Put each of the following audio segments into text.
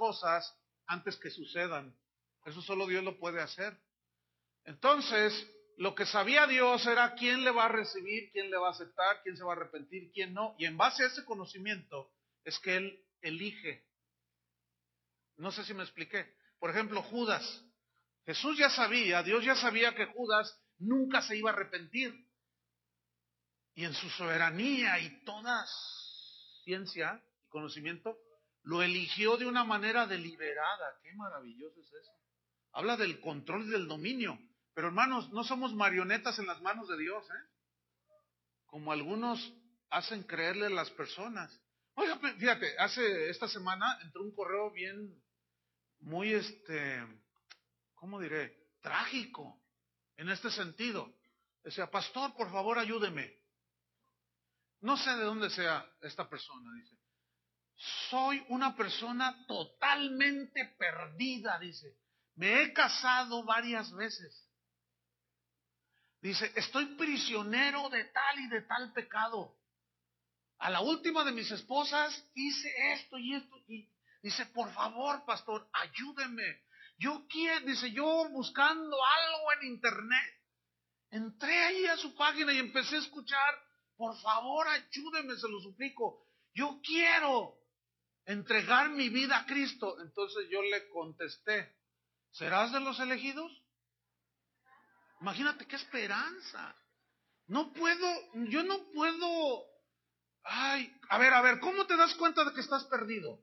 cosas antes que sucedan. Eso solo Dios lo puede hacer. Entonces, lo que sabía Dios era quién le va a recibir, quién le va a aceptar, quién se va a arrepentir, quién no. Y en base a ese conocimiento es que Él elige. No sé si me expliqué. Por ejemplo, Judas. Jesús ya sabía, Dios ya sabía que Judas nunca se iba a arrepentir. Y en su soberanía y toda ciencia y conocimiento, lo eligió de una manera deliberada. Qué maravilloso es eso. Habla del control y del dominio. Pero hermanos, no somos marionetas en las manos de Dios, como algunos hacen creerle a las personas. Oiga, fíjate, esta semana entró un correo muy ¿cómo diré? Trágico, en este sentido. Decía, pastor, por favor, ayúdeme. No sé de dónde sea esta persona, dice. Soy una persona totalmente perdida, dice. Me he casado varias veces. Dice, estoy prisionero de tal y de tal pecado. A la última de mis esposas hice esto y esto. Y dice, por favor, pastor, ayúdeme. Dice, yo buscando algo en internet, entré ahí a su página y empecé a escuchar, por favor, ayúdeme, se lo suplico. Yo quiero entregar mi vida a Cristo. Entonces yo le contesté, ¿serás de los elegidos? Imagínate qué esperanza. Yo no puedo. Ay, a ver, ¿cómo te das cuenta de que estás perdido?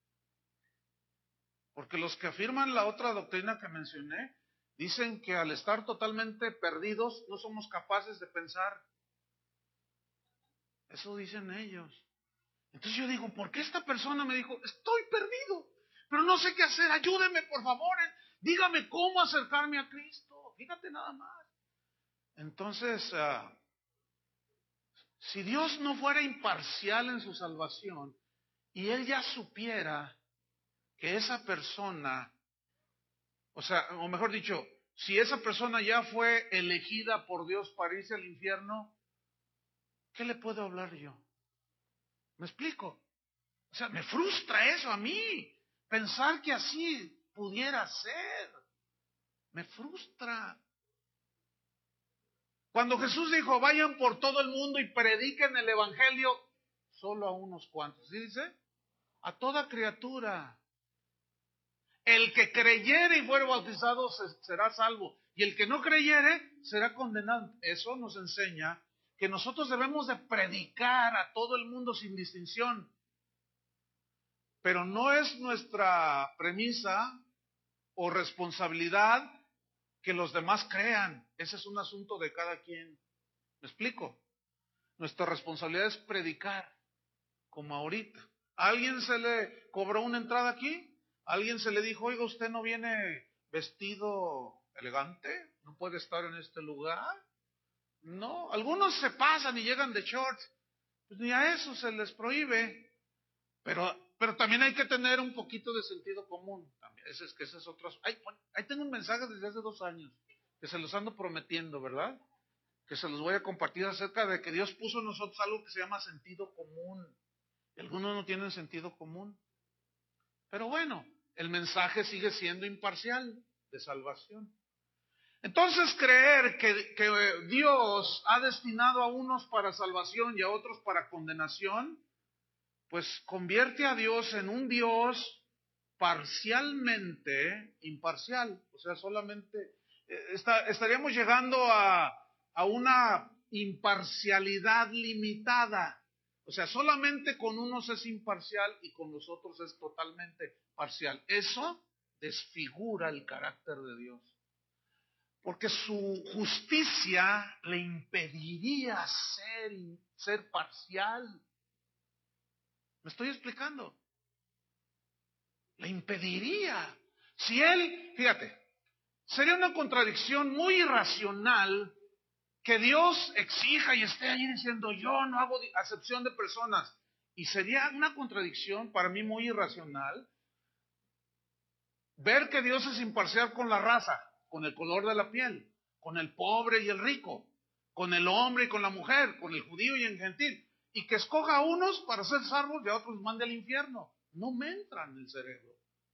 Porque los que afirman la otra doctrina que mencioné, dicen que al estar totalmente perdidos, no somos capaces de pensar. Eso dicen ellos. Entonces yo digo, ¿por qué esta persona me dijo, estoy perdido, pero no sé qué hacer, ayúdeme por favor, dígame cómo acercarme a Cristo? Fíjate nada más. Entonces, si Dios no fuera imparcial en su salvación y Él ya supiera que esa persona, o mejor dicho, si esa persona ya fue elegida por Dios para irse al infierno, ¿qué le puedo hablar yo? ¿Me explico? O sea, me frustra eso a mí, pensar que así pudiera ser. Me frustra. Cuando Jesús dijo, vayan por todo el mundo y prediquen el evangelio, solo a unos cuantos. ¿Sí dice? A toda criatura. El que creyere y fuere bautizado será salvo. Y el que no creyere será condenado. Eso nos enseña que nosotros debemos de predicar a todo el mundo sin distinción. Pero no es nuestra premisa o responsabilidad que los demás crean. Ese es un asunto de cada quien. ¿Me explico? Nuestra responsabilidad es predicar, como ahorita. ¿A alguien se le cobró una entrada aquí? ¿A alguien se le dijo, oiga, usted no viene vestido elegante? ¿No puede estar en este lugar? No, algunos se pasan y llegan de shorts. Pues ni a eso se les prohíbe. Pero también hay que tener un poquito de sentido común. También. Ese es otro. Ahí tengo un mensaje desde hace 2 años, que se los ando prometiendo, ¿verdad? Que se los voy a compartir acerca de que Dios puso en nosotros algo que se llama sentido común. Y algunos no tienen sentido común. Pero bueno, el mensaje sigue siendo imparcial de salvación. Entonces creer que Dios ha destinado a unos para salvación y a otros para condenación, pues convierte a Dios en un Dios parcialmente imparcial. O sea, solamente estaríamos llegando a una imparcialidad limitada. O sea, solamente con unos es imparcial y con los otros es totalmente parcial. Eso desfigura el carácter de Dios. Porque su justicia le impediría ser parcial. ¿Me estoy explicando? Le impediría. Si él, fíjate, sería una contradicción muy irracional que Dios exija y esté ahí diciendo, yo no hago acepción de personas. Y sería una contradicción para mí muy irracional ver que Dios es imparcial con la raza, con el color de la piel, con el pobre y el rico, con el hombre y con la mujer, con el judío y el gentil, y que escoja a unos para ser salvos y a otros mande al infierno. No me entra en el cerebro.